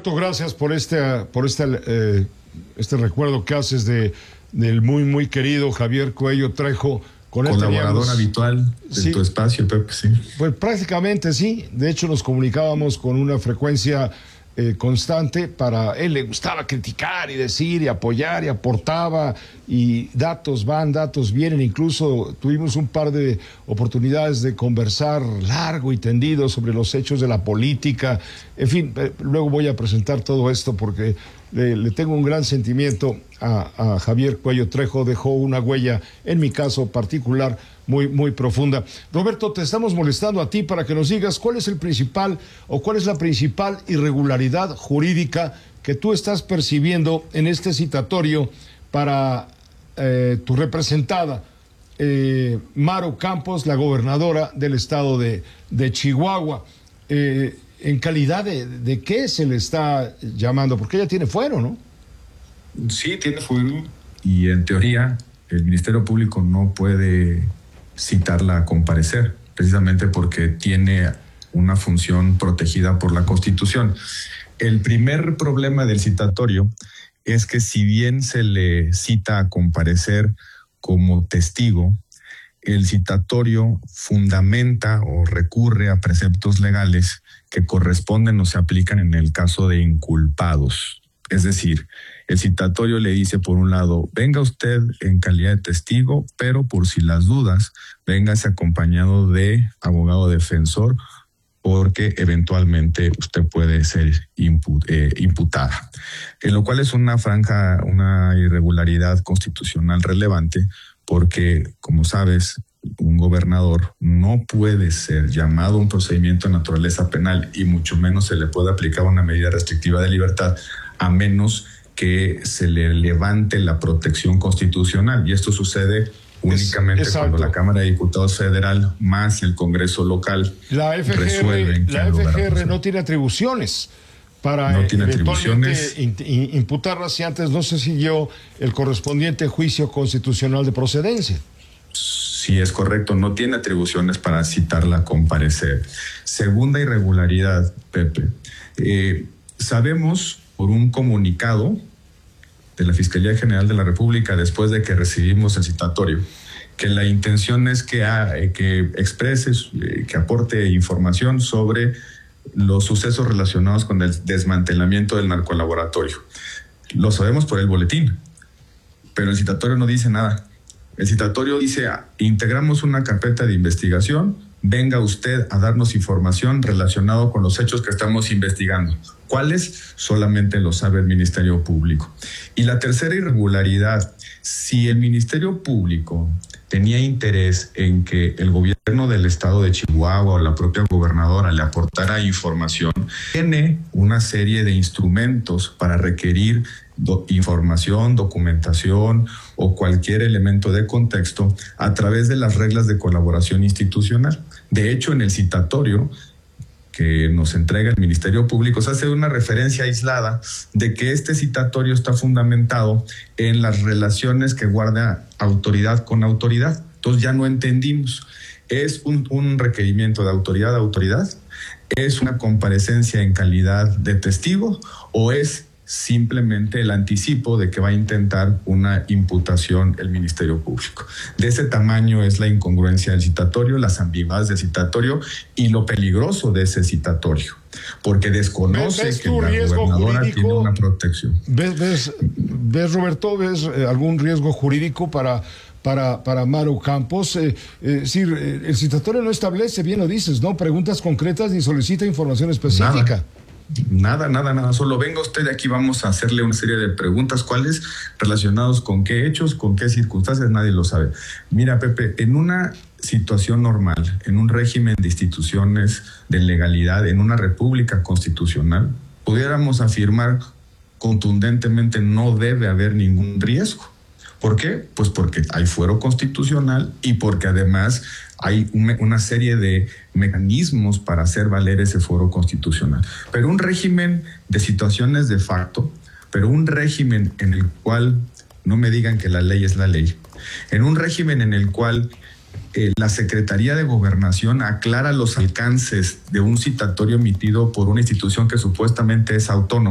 Roberto, gracias por este recuerdo que haces del muy querido Javier Cuello Trejo. Con colaborador habitual de tu espacio, Pepe, sí. Pues prácticamente sí. De hecho, nos comunicábamos con una frecuencia constante. Para él le gustaba criticar y decir y apoyar y aportaba, y datos van, datos vienen. Incluso tuvimos un par de oportunidades de conversar largo y tendido sobre los hechos de la política. En fin, luego voy a presentar todo esto porque le tengo un gran sentimiento a Javier Cuello Trejo. Dejó una huella, en mi caso particular, muy profunda. Roberto, te estamos molestando a ti para que nos digas cuál es la principal irregularidad jurídica que tú estás percibiendo en este citatorio para tu representada, Maru Campos, la gobernadora del estado de Chihuahua. ¿En calidad de qué se le está llamando? Porque ella tiene fuero, ¿no? Sí, tiene fuero, y en teoría el Ministerio Público no puede citarla a comparecer, precisamente porque tiene una función protegida por la Constitución. El primer problema del citatorio es que, si bien se le cita a comparecer como testigo, el citatorio fundamenta o recurre a preceptos legales que corresponden o se aplican en el caso de inculpados. Es decir, el citatorio le dice, por un lado, venga usted en calidad de testigo, pero por si las dudas, véngase acompañado de abogado defensor, porque eventualmente usted puede ser imputada. En lo cual es una irregularidad constitucional relevante, porque, como sabes, un gobernador no puede ser llamado a un procedimiento de naturaleza penal, y mucho menos se le puede aplicar una medida restrictiva de libertad, a menos que se le levante la protección constitucional. Y esto sucede únicamente cuando la Cámara de Diputados Federal más el Congreso local resuelven. La FGR no tiene atribuciones para imputarla si antes no se siguió el correspondiente juicio constitucional de procedencia. Sí, es correcto, no tiene atribuciones para citarla a comparecer. Segunda irregularidad, Pepe. Sabemos por un comunicado de la Fiscalía General de la República, después de que recibimos el citatorio, que la intención es que expreses, que aporte información sobre los sucesos relacionados con el desmantelamiento del narcolaboratorio. Lo sabemos por el boletín, pero el citatorio no dice nada. El citatorio dice, integramos una carpeta de investigación, venga usted a darnos información relacionada con los hechos que estamos investigando. ¿Cuáles? Solamente lo sabe el Ministerio Público. Y la tercera irregularidad, si el Ministerio Público tenía interés en que el gobierno del estado de Chihuahua o la propia gobernadora le aportara información, tiene una serie de instrumentos para requerir información, documentación o cualquier elemento de contexto a través de las reglas de colaboración institucional. De hecho, en el citatorio que nos entrega el Ministerio Público se hace una referencia aislada de que este citatorio está fundamentado en las relaciones que guarda autoridad con autoridad. Entonces ya no entendimos. ¿Es un requerimiento de autoridad a autoridad? ¿Es una comparecencia en calidad de testigo? ¿O es simplemente el anticipo de que va a intentar una imputación el Ministerio Público? De ese tamaño es la incongruencia del citatorio, las ambigüedades del citatorio y lo peligroso de ese citatorio, porque desconoce que la gobernadora tiene una protección. ¿Ves, Roberto, algún riesgo jurídico para Maru Campos? El citatorio no establece, bien lo dices, ¿no?, preguntas concretas ni solicita información específica. Nada. Solo venga usted, aquí vamos a hacerle una serie de preguntas. ¿Cuáles? Relacionados con qué hechos, con qué circunstancias, nadie lo sabe. Mira, Pepe, en una situación normal, en un régimen de instituciones de legalidad, en una república constitucional, pudiéramos afirmar contundentemente no debe haber ningún riesgo. ¿Por qué? Pues porque hay fuero constitucional y porque además hay una serie de mecanismos para hacer valer ese fuero constitucional. Pero un régimen de situaciones de facto, pero un régimen en el cual no me digan que la ley es la ley, en un régimen en el cual la Secretaría de Gobernación aclara los alcances de un citatorio emitido por una institución que supuestamente es autónoma,